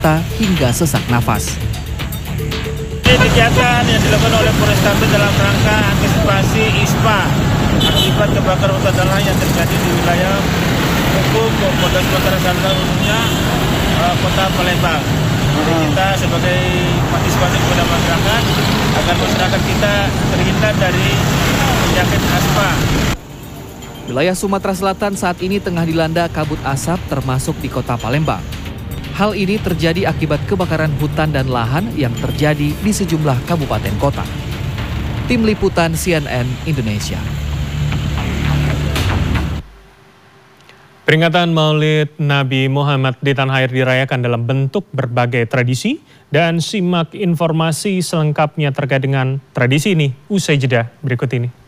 hingga sesak nafas. Kegiatan yang dilakukan oleh Polrestabes dalam rangka antisipasi ISPA akibat kebakaran hutan dan lahan yang terjadi di wilayah hukum Polda Sumatera Selatan khususnya Kota Palembang. Jadi kita sebagai partisipasi kepada masyarakat agar masyarakat kita terhindar dari penyakit asma. Wilayah Sumatera Selatan saat ini tengah dilanda kabut asap termasuk di Kota Palembang. Hal ini terjadi akibat kebakaran hutan dan lahan yang terjadi di sejumlah kabupaten kota. Tim Liputan CNN Indonesia. Peringatan Maulid Nabi Muhammad di tanah air dirayakan dalam bentuk berbagai tradisi, dan simak informasi selengkapnya terkait dengan tradisi ini usai jeda berikut ini.